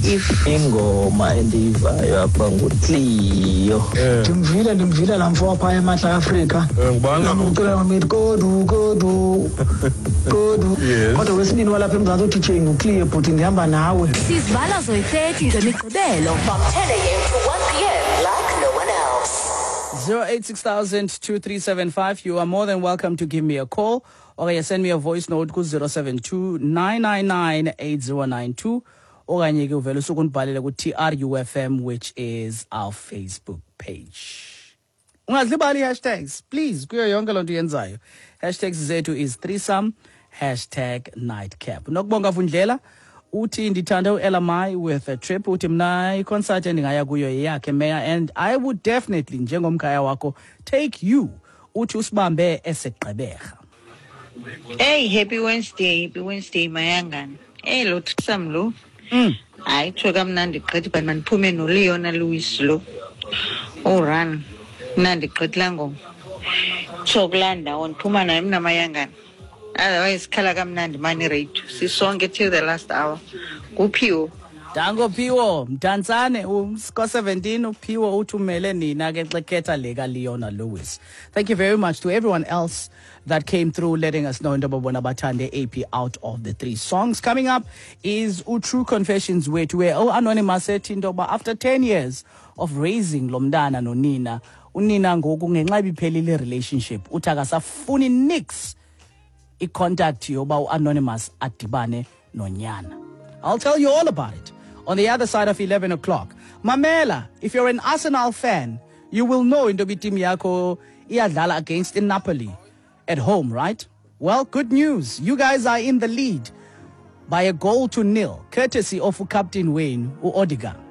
if ingoma endiyivayo apha nguCleo. Ndimvile laa mfo apha eMantla Afrika. Ucela ngamithi kodu. Kodwa wesibini walapha eMzantsi uthi DJ nguCleo bhuti ndihamba nawe. Sizivala zoyi-30 ngemigqibelo from 10 a.m. to 1 p.m. like no one else. 086-2375. You are more than welcome to give me a call or you send me a voice note ku 072-999-8092 okanye ke uvela usukundibhalele ku TRUFM, which is our Facebook page. Ungazilibali hashtags please kuyo yonke lonto yenzayo. Hashtags zethu is threesome #nightcap. Nokubonga Vundlela uthi ndithanda uLMI with a trip uthi mina iconcert endingaya kuyo yakhe Meya, and I would definitely njengomkhaya wakho take you uthi usibambe eseGqeberha. Hey, happy Wednesday mayangani. Hey, lo threesome lo. Hayi tsho kamnandi gqithi but mandiphume noLeona Lewis lo. Run. Nandi gqithi la ngoma. Tsho kulanda ndiphuma naye mna mayangani. Otherwise khala kamnandi mani radio. Sisonke till the last hour. Kuphiwo. Dango Piwo, mdantsane usko 17 uPhiwo uthumele nina ke xekhetha leka Leona Lewis. Thank you very much to everyone else that came through letting us know into babona bathande AP out of the 3 songs. Coming up is True Confessions where Anonymous said into ba after 10 years of raising lomntana nonina, unina ngoku ngenxa ibiphelile relationship uthi akasafuni nix i-contact yoba Anonymous adibane nonyana. I'll tell you all about it on the other side of 11 o'clock. Mamela, if you're an Arsenal fan, you will know into team yako iyadlala against Napoli at home, right? Well, good news. You guys are in the lead by a 1-0, courtesy of Captain Wayne Odiga.